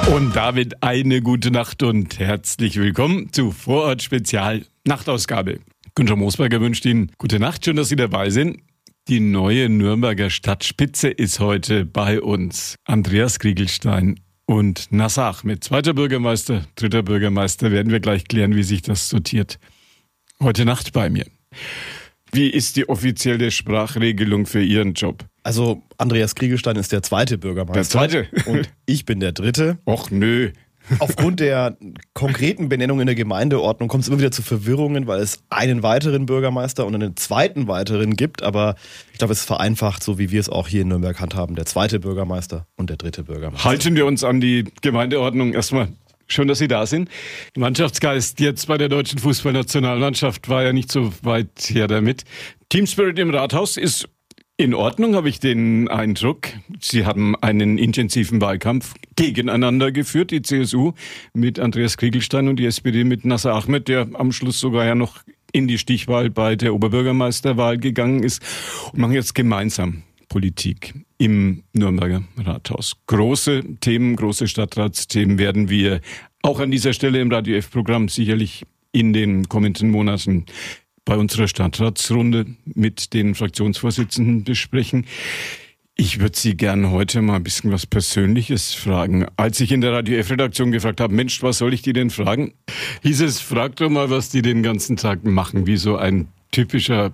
Und damit eine gute Nacht und herzlich willkommen zu Vorort Spezial Nachtausgabe. Günther Moosberger wünscht Ihnen gute Nacht, schön, dass Sie dabei sind. Die neue Nürnberger Stadtspitze ist heute bei uns. Andreas Kriegelstein und Nasser Ahmed, zweiter Bürgermeister, dritter Bürgermeister, werden wir gleich klären, wie sich das sortiert. Heute Nacht bei mir. Wie ist die offizielle Sprachregelung für Ihren Job? Also Andreas Kriegelstein ist der zweite Bürgermeister. Der zweite? Und ich bin der dritte. Och nö. Aufgrund der konkreten Benennung in der Gemeindeordnung kommt es immer wieder zu Verwirrungen, weil es einen weiteren Bürgermeister und einen zweiten weiteren gibt. Aber ich glaube, es ist vereinfacht, so wie wir es auch hier in Nürnberg handhaben. Der zweite Bürgermeister und der dritte Bürgermeister. Halten wir uns an die Gemeindeordnung erstmal. Schön, dass Sie da sind. Mannschaftsgeist jetzt bei der deutschen Fußballnationalmannschaft war ja nicht so weit her damit. Team Spirit im Rathaus ist in Ordnung, habe ich den Eindruck. Sie haben einen intensiven Wahlkampf gegeneinander geführt, die CSU mit Andreas Kriegelstein und die SPD mit Nasser Ahmed, der am Schluss sogar ja noch in die Stichwahl bei der Oberbürgermeisterwahl gegangen ist, und machen jetzt gemeinsam Politik im Nürnberger Rathaus. Große Themen, große Stadtratsthemen werden wir auch an dieser Stelle im Radio F-Programm sicherlich in den kommenden Monaten bei unserer Stadtratsrunde mit den Fraktionsvorsitzenden besprechen. Ich würde Sie gerne heute mal ein bisschen was Persönliches fragen. Als ich in der Radio F-Redaktion gefragt habe, Mensch, was soll ich die denn fragen? Hieß es, frag doch mal, was die den ganzen Tag machen, wie so ein typischer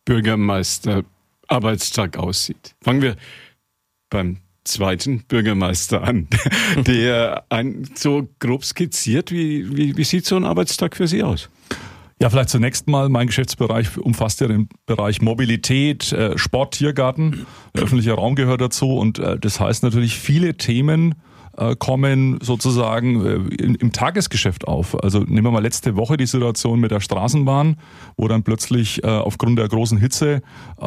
Bürgermeister-Arbeitstag aussieht. Fangen wir beim zweiten Bürgermeister an, der so grob skizziert, wie sieht so ein Arbeitstag für Sie aus? Ja, vielleicht zunächst mal, mein Geschäftsbereich umfasst ja den Bereich Mobilität, Sport, Tiergarten, öffentlicher Raum gehört dazu und das heißt natürlich, viele Themen kommen sozusagen im Tagesgeschäft auf. Also nehmen wir mal letzte Woche die Situation mit der Straßenbahn, wo dann plötzlich aufgrund der großen Hitze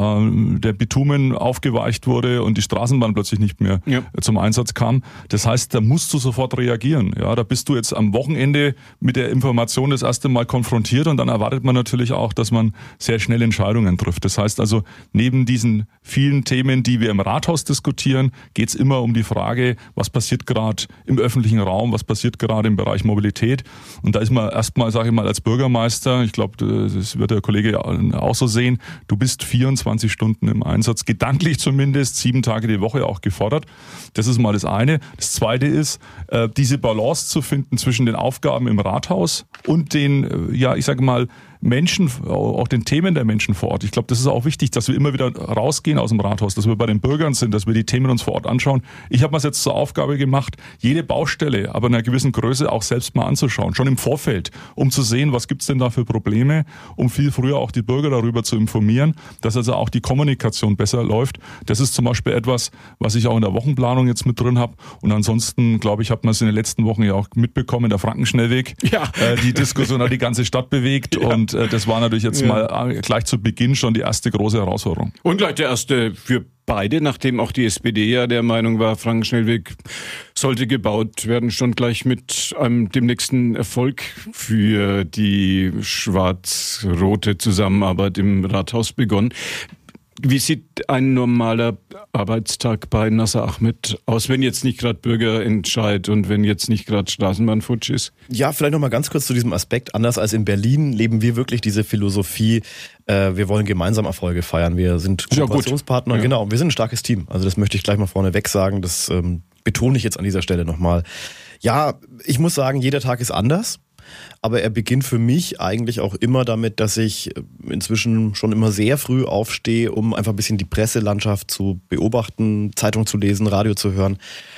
der Bitumen aufgeweicht wurde und die Straßenbahn plötzlich nicht mehr zum Einsatz kam. Das heißt, da musst du sofort reagieren. Ja, da bist du jetzt am Wochenende mit der Information das erste Mal konfrontiert und dann erwartet man natürlich auch, dass man sehr schnell Entscheidungen trifft. Das heißt also, neben diesen vielen Themen, die wir im Rathaus diskutieren, geht es immer um die Frage, was passiert gerade im öffentlichen Raum, was passiert gerade im Bereich Mobilität. Und da ist man erstmal, sage ich mal, als Bürgermeister, ich glaube, das wird der Kollege auch so sehen, du bist 24 Stunden im Einsatz, gedanklich zumindest, 7 Tage die Woche auch gefordert. Das ist mal das eine. Das zweite ist, diese Balance zu finden zwischen den Aufgaben im Rathaus und den, ja, ich sage mal, Menschen, auch den Themen der Menschen vor Ort. Ich glaube, das ist auch wichtig, dass wir immer wieder rausgehen aus dem Rathaus, dass wir bei den Bürgern sind, dass wir die Themen uns vor Ort anschauen. Ich habe mir es jetzt zur Aufgabe gemacht, jede Baustelle, aber in einer gewissen Größe auch selbst mal anzuschauen, schon im Vorfeld, um zu sehen, was gibt's denn da für Probleme, um viel früher auch die Bürger darüber zu informieren, dass also auch die Kommunikation besser läuft. Das ist zum Beispiel etwas, was ich auch in der Wochenplanung jetzt mit drin habe. Und ansonsten, glaube ich, hat man es in den letzten Wochen ja auch mitbekommen, der Frankenschnellweg. Ja. Die Diskussion hat die ganze Stadt bewegt und das war natürlich jetzt mal gleich zu Beginn schon die erste große Herausforderung. Und gleich der erste für beide, nachdem auch die SPD ja der Meinung war, Frankenschnellweg sollte gebaut werden, schon gleich mit dem nächsten Erfolg für die schwarz-rote Zusammenarbeit im Rathaus begonnen. Wie sieht ein normaler Arbeitstag bei Nasser Ahmed aus, wenn jetzt nicht gerade Bürgerentscheid und wenn jetzt nicht gerade Straßenbahnfutsch ist? Ja, vielleicht noch mal ganz kurz zu diesem Aspekt. Anders als in Berlin leben wir wirklich diese Philosophie, wir wollen gemeinsam Erfolge feiern. Wir sind Kooperationspartner, genau, wir sind ein starkes Team. Also das möchte ich gleich mal vorneweg sagen, das betone ich jetzt an dieser Stelle nochmal. Ja, ich muss sagen, jeder Tag ist anders. Aber er beginnt für mich eigentlich auch immer damit, dass ich inzwischen schon immer sehr früh aufstehe, um einfach ein bisschen die Presselandschaft zu beobachten, Zeitung zu lesen, Radio zu hören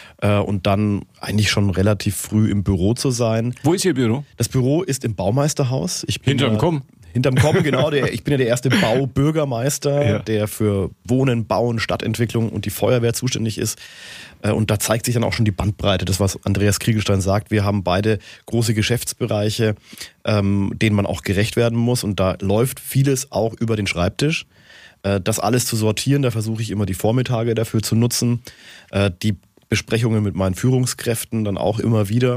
und dann eigentlich schon relativ früh im Büro zu sein. Wo ist Ihr Büro? Das Büro ist im Baumeisterhaus. Hinterm Kommen? Hinterm Kommen, genau. Ich bin ja der erste Baubürgermeister, der für Wohnen, Bauen, Stadtentwicklung und die Feuerwehr zuständig ist. Und da zeigt sich dann auch schon die Bandbreite, das was Andreas Kriegelstein sagt. Wir haben beide große Geschäftsbereiche, denen man auch gerecht werden muss. Und da läuft vieles auch über den Schreibtisch. Das alles zu sortieren, da versuche ich immer die Vormittage dafür zu nutzen. Die Besprechungen mit meinen Führungskräften dann auch immer wieder.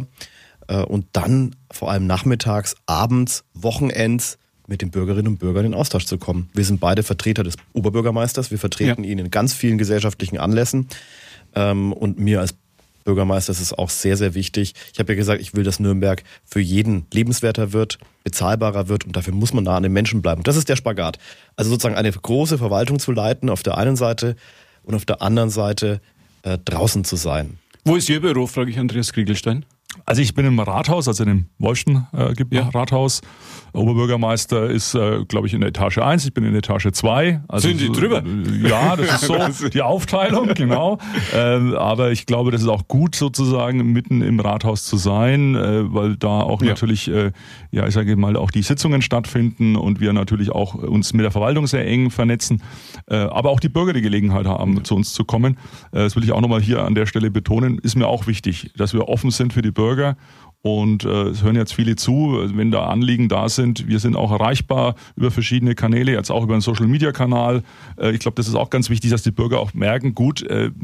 Und dann vor allem nachmittags, abends, Wochenends mit den Bürgerinnen und Bürgern in Austausch zu kommen. Wir sind beide Vertreter des Oberbürgermeisters. Wir vertreten ihn in ganz vielen gesellschaftlichen Anlässen. Und mir als Bürgermeister ist es auch sehr, sehr wichtig. Ich habe ja gesagt, ich will, dass Nürnberg für jeden lebenswerter wird, bezahlbarer wird und dafür muss man nah an den Menschen bleiben. Das ist der Spagat. Also sozusagen eine große Verwaltung zu leiten auf der einen Seite und auf der anderen Seite draußen zu sein. Wo ist Ihr Büro, frage ich Andreas Kriegelstein? Also ich bin im Rathaus, also in dem Wolfschen Rathaus. Oberbürgermeister ist, glaube ich, in der Etage 1, ich bin in der Etage 2. Also sind Sie drüber? Ja, das ist so die Aufteilung, genau. Aber ich glaube, das ist auch gut sozusagen, mitten im Rathaus zu sein, weil da auch natürlich, ich sage mal, auch die Sitzungen stattfinden und wir natürlich auch uns mit der Verwaltung sehr eng vernetzen, aber auch die Bürger die Gelegenheit haben, zu uns zu kommen. Das will ich auch nochmal hier an der Stelle betonen, ist mir auch wichtig, dass wir offen sind für die Bürger. Und es hören jetzt viele zu, wenn da Anliegen da sind. Wir sind auch erreichbar über verschiedene Kanäle, jetzt auch über einen Social-Media-Kanal. Ich glaube, das ist auch ganz wichtig, dass die Bürger auch merken, gut,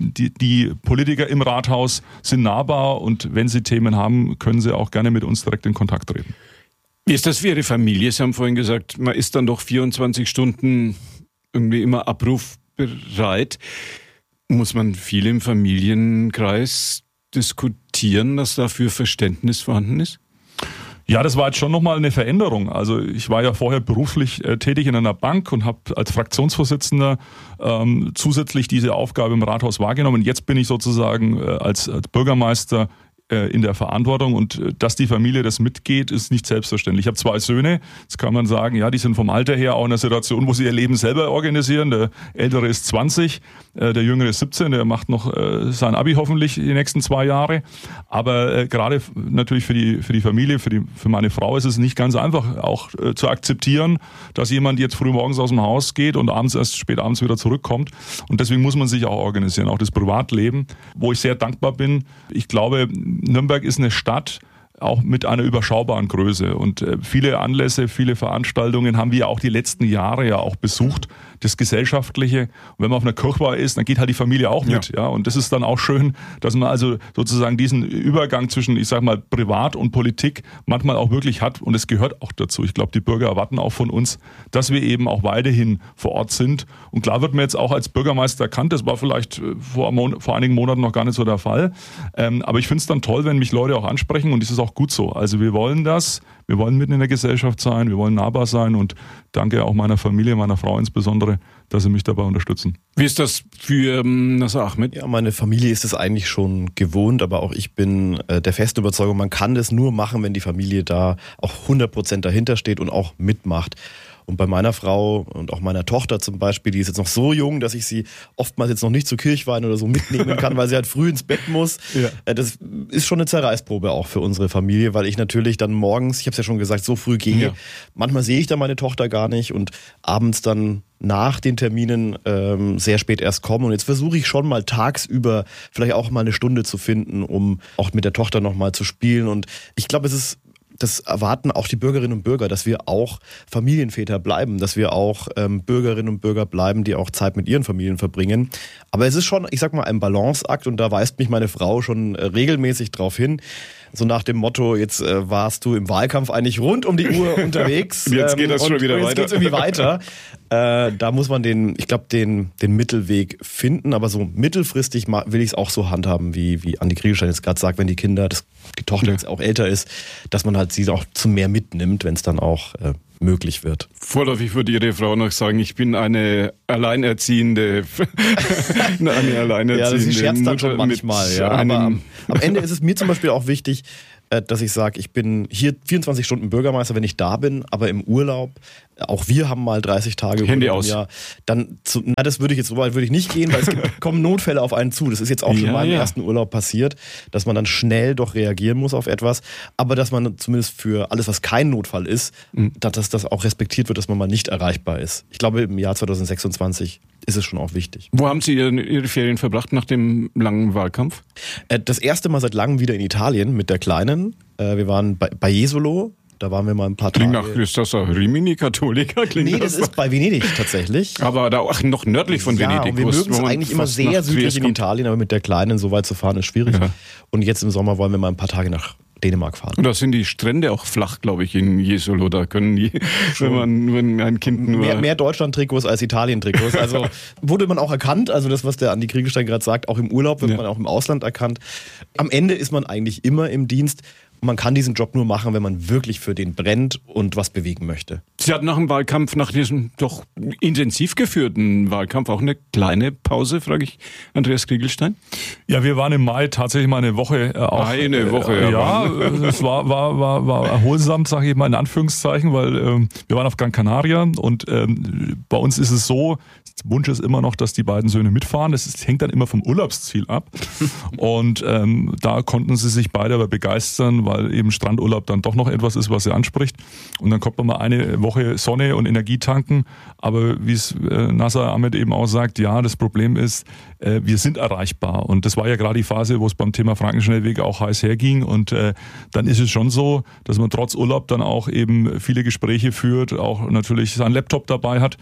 die Politiker im Rathaus sind nahbar und wenn sie Themen haben, können sie auch gerne mit uns direkt in Kontakt treten. Wie ist das für Ihre Familie? Sie haben vorhin gesagt, man ist dann doch 24 Stunden irgendwie immer abrufbereit. Muss man viel im Familienkreis diskutieren, dass dafür Verständnis vorhanden ist? Ja, das war jetzt schon nochmal eine Veränderung. Also ich war ja vorher beruflich tätig in einer Bank und habe als Fraktionsvorsitzender zusätzlich diese Aufgabe im Rathaus wahrgenommen. Jetzt bin ich sozusagen als Bürgermeister in der Verantwortung und dass die Familie das mitgeht, ist nicht selbstverständlich. Ich habe 2 Söhne, jetzt kann man sagen, ja, die sind vom Alter her auch in einer Situation, wo sie ihr Leben selber organisieren. Der Ältere ist 20, der Jüngere ist 17, der macht noch sein Abi hoffentlich die nächsten 2 Jahre. Aber gerade natürlich für die Familie, für meine Frau ist es nicht ganz einfach auch zu akzeptieren, dass jemand jetzt früh morgens aus dem Haus geht und erst spät abends wieder zurückkommt. Und deswegen muss man sich auch organisieren, auch das Privatleben, wo ich sehr dankbar bin. Ich glaube, Nürnberg ist eine Stadt, auch mit einer überschaubaren Größe. Und viele Anlässe, viele Veranstaltungen haben wir auch die letzten Jahre ja auch besucht. Das Gesellschaftliche. Und wenn man auf einer Kirchweih ist, dann geht halt die Familie auch mit. Ja. Und das ist dann auch schön, dass man also sozusagen diesen Übergang zwischen, ich sag mal, Privat und Politik manchmal auch wirklich hat. Und es gehört auch dazu. Ich glaube, die Bürger erwarten auch von uns, dass wir eben auch weiterhin vor Ort sind. Und klar wird mir jetzt auch als Bürgermeister erkannt. Das war vielleicht vor einigen Monaten noch gar nicht so der Fall. Aber ich finde es dann toll, wenn mich Leute auch ansprechen. Und das ist auch gut so. Also wir wollen das. Wir wollen mitten in der Gesellschaft sein. Wir wollen nahbar sein. Und danke auch meiner Familie, meiner Frau insbesondere, dass sie mich dabei unterstützen. Wie ist das für Nasser Ahmed? Ja, meine Familie ist es eigentlich schon gewohnt, aber auch ich bin der festen Überzeugung, man kann das nur machen, wenn die Familie da auch 100% dahinter steht und auch mitmacht. Und bei meiner Frau und auch meiner Tochter zum Beispiel, die ist jetzt noch so jung, dass ich sie oftmals jetzt noch nicht zur Kirchweih oder so mitnehmen kann, weil sie halt früh ins Bett muss. Ja. Das ist schon eine Zerreißprobe auch für unsere Familie, weil ich natürlich dann morgens, ich habe es ja schon gesagt, so früh gehe. Ja. Manchmal sehe ich dann meine Tochter gar nicht und abends dann nach den Terminen sehr spät erst komme. Und jetzt versuche ich schon mal tagsüber vielleicht auch mal eine Stunde zu finden, um auch mit der Tochter nochmal zu spielen. Und ich glaube, das erwarten auch die Bürgerinnen und Bürger, dass wir auch Familienväter bleiben, dass wir auch Bürgerinnen und Bürger bleiben, die auch Zeit mit ihren Familien verbringen. Aber es ist schon, ich sag mal, ein Balanceakt und da weist mich meine Frau schon regelmäßig drauf hin. So nach dem Motto, jetzt warst du im Wahlkampf eigentlich rund um die Uhr unterwegs. Jetzt geht das schon wieder weiter. Jetzt geht's irgendwie weiter. Da muss man den Mittelweg finden, aber so mittelfristig will ich es auch so handhaben, wie Andi Kriegelstein jetzt gerade sagt, wenn die Tochter jetzt auch älter ist, dass man halt sie auch zu mehr mitnimmt, wenn es dann auch möglich wird. Vorläufig würde Ihre Frau noch sagen, ich bin eine Alleinerziehende. Ja, sie scherzt dann schon manchmal. Ja. Aber am Ende ist es mir zum Beispiel auch wichtig, dass ich sage, ich bin hier 24 Stunden Bürgermeister, wenn ich da bin, aber im Urlaub, auch wir haben mal 30 Tage Handy aus. Jahr, das würde ich jetzt so weit würde ich nicht gehen, weil kommen Notfälle auf einen zu. Das ist jetzt auch schon in meinem ersten Urlaub passiert, dass man dann schnell doch reagieren muss auf etwas, aber dass man zumindest für alles, was kein Notfall ist, dass das auch respektiert wird, dass man mal nicht erreichbar ist. Ich glaube, im Jahr 2026 ist es schon auch wichtig. Wo haben Sie Ihre Ferien verbracht nach dem langen Wahlkampf? Das erste Mal seit langem wieder in Italien mit der Kleinen. Wir waren bei Jesolo. Da waren wir mal ein paar Tage. Ist das ein Rimini Katholiker? Nee, das ist bei Venedig tatsächlich. Aber da auch noch nördlich von Venedig. Und wir mögen es eigentlich immer sehr südlich in Italien, aber mit der Kleinen so weit zu fahren ist schwierig. Ja. Und jetzt im Sommer wollen wir mal ein paar Tage nach Dänemark fahren. Und da sind die Strände auch flach, glaube ich, in Jesolo. Da können die, wenn ein Kind nur... Mehr Deutschland-Trikots als Italien-Trikots. Also wurde man auch erkannt, also das, was der Andi Kriegelstein gerade sagt, auch im Urlaub wird man auch im Ausland erkannt. Am Ende ist man eigentlich immer im Dienst. Man kann diesen Job nur machen, wenn man wirklich für den brennt und was bewegen möchte. Sie hatten nach dem Wahlkampf, nach diesem doch intensiv geführten Wahlkampf, auch eine kleine Pause, frage ich Andreas Kriegelstein. Ja, wir waren im Mai tatsächlich mal eine Woche auch. Eine Woche, ja. Es war erholsam, sage ich mal in Anführungszeichen, weil wir waren auf Gran Canaria und bei uns ist es so, der Wunsch ist immer noch, dass die beiden Söhne mitfahren. Das hängt dann immer vom Urlaubsziel ab. Und da konnten sie sich beide aber begeistern, weil eben Strandurlaub dann doch noch etwas ist, was sie anspricht. Und dann kommt man mal eine Woche Sonne und Energie tanken. Aber wie es Nasser Ahmed eben auch sagt, ja, das Problem ist, wir sind erreichbar. Und das war ja gerade die Phase, wo es beim Thema Frankenschnellweg auch heiß herging. Und dann ist es schon so, dass man trotz Urlaub dann auch eben viele Gespräche führt, auch natürlich seinen Laptop dabei hat.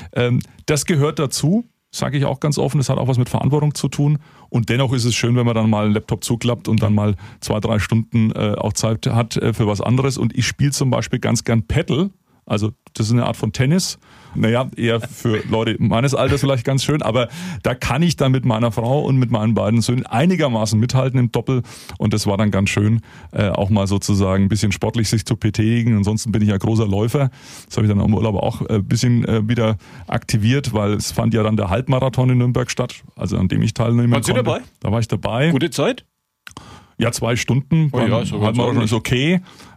Das gehört dazu, sage ich auch ganz offen, das hat auch was mit Verantwortung zu tun. Und dennoch ist es schön, wenn man dann mal einen Laptop zuklappt und dann mal 2-3 Stunden auch Zeit hat für was anderes. Und ich spiele zum Beispiel ganz gern Paddle. Also das ist eine Art von Tennis. Naja, eher für Leute meines Alters vielleicht ganz schön, aber da kann ich dann mit meiner Frau und mit meinen beiden Söhnen einigermaßen mithalten im Doppel und das war dann ganz schön, auch mal sozusagen ein bisschen sportlich sich zu betätigen. Ansonsten bin ich ja großer Läufer. Das habe ich dann im Urlaub auch ein bisschen wieder aktiviert, weil es fand ja dann der Halbmarathon in Nürnberg statt, also an dem ich teilnehmen konnte. Waren Sie dabei? Da war ich dabei. Gute Zeit? Ja, 2 Stunden. Oh ja, so Halbmarathon ist okay,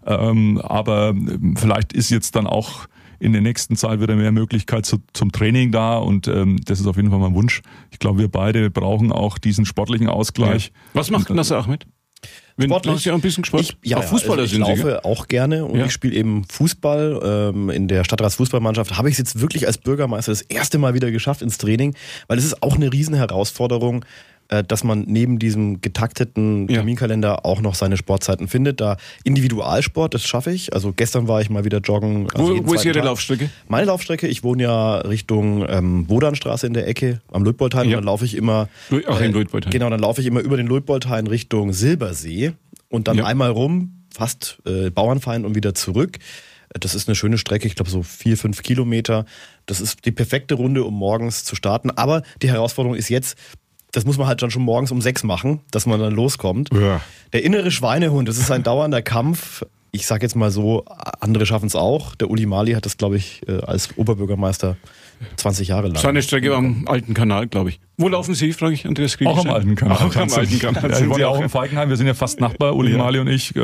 aber vielleicht ist jetzt dann auch in der nächsten Zeit wieder mehr Möglichkeit zum Training da und das ist auf jeden Fall mein Wunsch. Ich glaube, wir beide brauchen auch diesen sportlichen Ausgleich. Ja. Was macht Nasser Ahmed? Sportlich? Ja, ein bisschen Sport. Fußballer ich sind Sie. Ich laufe auch gerne und ich spiele eben Fußball. In der Stadtratsfußballmannschaft habe ich es jetzt wirklich als Bürgermeister das erste Mal wieder geschafft ins Training, weil es ist auch eine Riesenherausforderung, dass man neben diesem getakteten Terminkalender auch noch seine Sportzeiten findet. Da Individualsport, das schaffe ich. Also gestern war ich mal wieder joggen. Also wo ist Ihre Laufstrecke? Meine Laufstrecke, ich wohne ja Richtung Wodanstraße in der Ecke am Luitpoldhain. Ja. Und dann laufe ich immer in Luitpoldhain. Genau, dann laufe ich immer über den Luitpoldhain Richtung Silbersee und dann einmal rum, fast Bauernfeind und wieder zurück. Das ist eine schöne Strecke, ich glaube so 4-5 Kilometer. Das ist die perfekte Runde, um morgens zu starten. Aber die Herausforderung ist jetzt, das muss man halt dann schon morgens um 6 machen, dass man dann loskommt. Ja. Der innere Schweinehund, das ist ein dauernder Kampf. Ich sage jetzt mal so, andere schaffen es auch. Der Uli Mali hat das, glaube ich, als Oberbürgermeister 20 Jahre lang. Seine Strecke am Alten Kanal, glaube ich. Wo laufen Sie, frage ich Andreas Kriegelstein? Auch am Alten Kanal. Auch am Alten Kanal. Ja, sind Sie auch im Falkenhain? Wir sind ja fast Nachbar, Uli Mali und ich.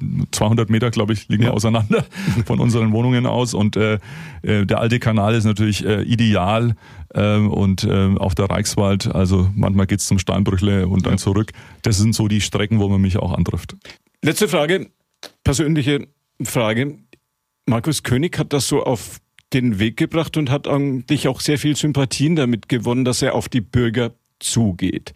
200 Meter, glaube ich, liegen wir auseinander von unseren Wohnungen aus. Und der Alte Kanal ist natürlich ideal. Und auf der Reichswald, also manchmal geht's zum Steinbrüchle und dann zurück. Das sind so die Strecken, wo man mich auch antrifft. Letzte Frage, persönliche Frage. Markus König hat das so auf den Weg gebracht und hat eigentlich auch sehr viel Sympathien damit gewonnen, dass er auf die Bürger zugeht.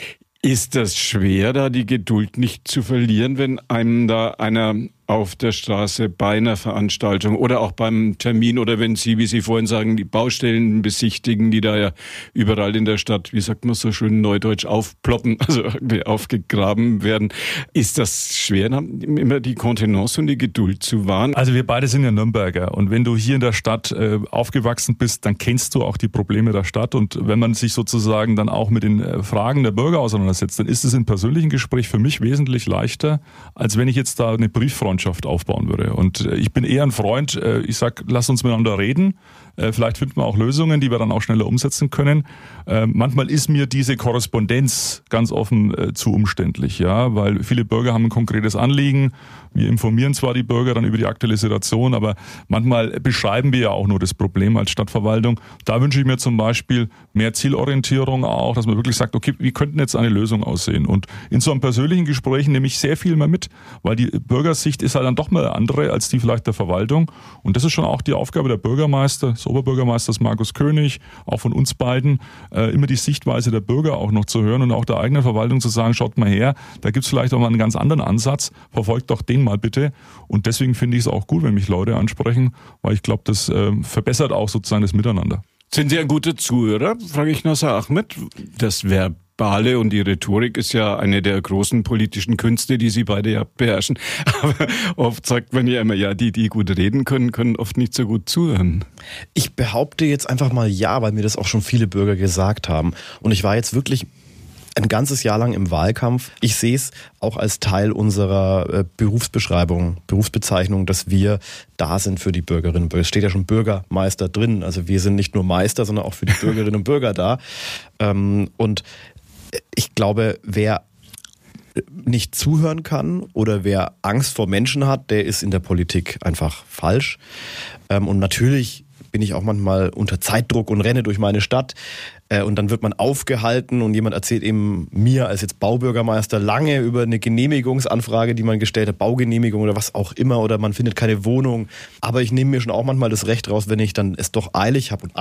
Ist das schwer, da die Geduld nicht zu verlieren, wenn einem da einer auf der Straße bei einer Veranstaltung oder auch beim Termin oder wenn Sie, wie Sie vorhin sagen, die Baustellen besichtigen, die da ja überall in der Stadt, wie sagt man so schön neudeutsch, aufploppen, also aufgegraben werden. Ist das schwer, immer die Kontenance und die Geduld zu wahren? Also wir beide sind ja Nürnberger und wenn du hier in der Stadt aufgewachsen bist, dann kennst du auch die Probleme der Stadt und wenn man sich sozusagen dann auch mit den Fragen der Bürger auseinandersetzt, dann ist es im persönlichen Gespräch für mich wesentlich leichter, als wenn ich jetzt da eine Brieffreundschaft aufbauen würde. Und ich bin eher ein Freund, ich sag, lass uns miteinander reden. Vielleicht finden wir auch Lösungen, die wir dann auch schneller umsetzen können. Manchmal ist mir diese Korrespondenz ganz offen zu umständlich, ja, weil viele Bürger haben ein konkretes Anliegen. Wir informieren zwar die Bürger dann über die aktuelle Situation, aber manchmal beschreiben wir ja auch nur das Problem als Stadtverwaltung. Da wünsche ich mir zum Beispiel mehr Zielorientierung auch, dass man wirklich sagt, okay, wie könnte jetzt eine Lösung aussehen? Und in so einem persönlichen Gespräch nehme ich sehr viel mehr mit, weil die Bürgersicht ist halt dann doch mal eine andere als die vielleicht der Verwaltung. Und das ist schon auch die Aufgabe der Bürgermeister, des Oberbürgermeisters Markus König, auch von uns beiden, immer die Sichtweise der Bürger auch noch zu hören und auch der eigenen Verwaltung zu sagen, schaut mal her, da gibt es vielleicht auch mal einen ganz anderen Ansatz, verfolgt doch den mal bitte. Und deswegen finde ich es auch gut, wenn mich Leute ansprechen, weil ich glaube, das verbessert auch sozusagen das Miteinander. Sind Sie ein guter Zuhörer, frage ich Nasser Ahmed. Das Verb Verbale und die Rhetorik ist ja eine der großen politischen Künste, die Sie beide ja beherrschen. Aber oft sagt man ja immer, ja, die gut reden können oft nicht so gut zuhören. Ich behaupte jetzt einfach mal ja, weil mir das auch schon viele Bürger gesagt haben. Und ich war jetzt wirklich ein ganzes Jahr lang im Wahlkampf. Ich sehe es auch als Teil unserer Berufsbezeichnung, dass wir da sind für die Bürgerinnen und Bürger. Es steht ja schon Bürgermeister drin. Also wir sind nicht nur Meister, sondern auch für die Bürgerinnen und Bürger da. Und ich glaube, wer nicht zuhören kann oder wer Angst vor Menschen hat, der ist in der Politik einfach falsch. Und natürlich bin ich auch manchmal unter Zeitdruck und renne durch meine Stadt und dann wird man aufgehalten und jemand erzählt eben mir als jetzt Baubürgermeister lange über eine Genehmigungsanfrage, die man gestellt hat, Baugenehmigung oder was auch immer, oder man findet keine Wohnung. Aber ich nehme mir schon auch manchmal das Recht raus, wenn ich dann es doch eilig habe und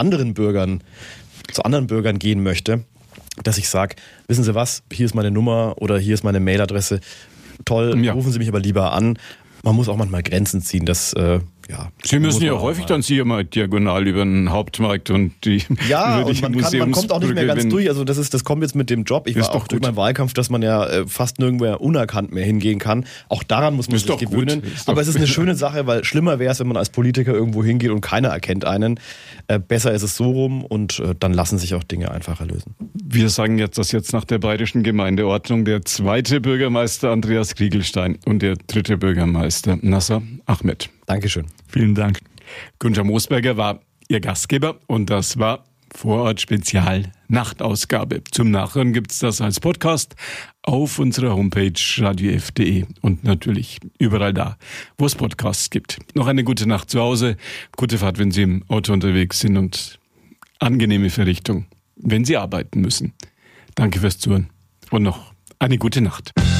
zu anderen Bürgern gehen möchte, dass ich sage, wissen Sie was, hier ist meine Nummer oder hier ist meine Mailadresse, toll, rufen Sie mich aber lieber an. Man muss auch manchmal Grenzen ziehen, das Sie müssen ja häufig dann Sie immer diagonal über den Hauptmarkt und die und man kommt auch nicht mehr ganz durch. Also das kommt jetzt mit dem Job. Ich war auch durch meinen Wahlkampf, dass man ja fast nirgendwo unerkannt mehr hingehen kann. Auch daran muss man sich gewöhnen. Aber es ist eine schöne Sache, weil schlimmer wäre es, wenn man als Politiker irgendwo hingeht und keiner erkennt einen. Besser ist es so rum und dann lassen sich auch Dinge einfacher lösen. Wir sagen jetzt, dass jetzt nach der bayerischen Gemeindeordnung der zweite Bürgermeister Andreas Kriegelstein und der dritte Bürgermeister Nasser Ahmed. Dankeschön. Vielen Dank. Günther Moosberger war Ihr Gastgeber und das war Vorort Spezial Nachtausgabe. Zum Nachhören gibt's das als Podcast auf unserer Homepage radiof.de und natürlich überall da, wo es Podcasts gibt. Noch eine gute Nacht zu Hause, gute Fahrt, wenn Sie im Auto unterwegs sind und angenehme Verrichtung, wenn Sie arbeiten müssen. Danke fürs Zuhören und noch eine gute Nacht.